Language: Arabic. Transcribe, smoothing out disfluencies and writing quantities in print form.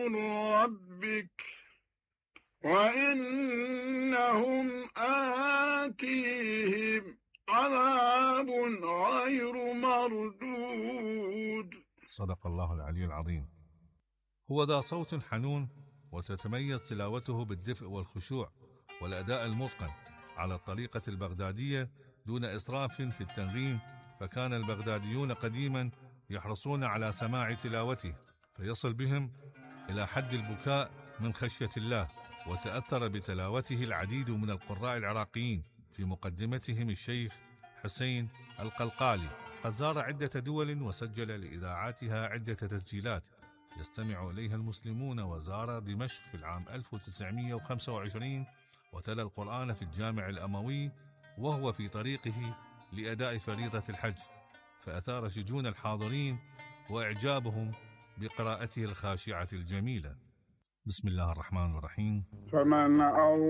ربك وإنهم آتيهم عذاب غير مردود. صدق الله العلي العظيم. هو ذا صوت حنون، وتتميز تلاوته بالدفء والخشوع والأداء المتقن على الطريقة البغدادية دون إسراف في التنغيم، فكان البغداديون قديما يحرصون على سماع تلاوته، فيصل بهم إلى حد البكاء من خشية الله. وتأثر بتلاوته العديد من القراء العراقيين، في مقدمتهم الشيخ حسين القلقالي. قد زار عدة دول وسجل لإذاعاتها عدة تسجيلات يستمع إليها المسلمون، وزار دمشق في العام 1925 وتلا القرآن في الجامع الأموي وهو في طريقه لأداء فريضة الحج، فأثار شجون الحاضرين وإعجابهم بقراءته الخاشعة الجميلة. بسم الله الرحمن الرحيم. فمن